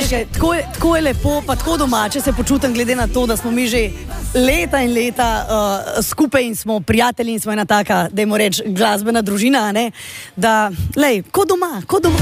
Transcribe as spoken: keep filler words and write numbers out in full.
veš, kaj, tako, je, tako je lepo, pa tako domače se počutim, glede na to, da smo mi že leta in leta uh, skupaj in smo prijatelji in smo ena taka, dajmo reči, glasbena družina, ne? Da, lej, ko doma, ko doma.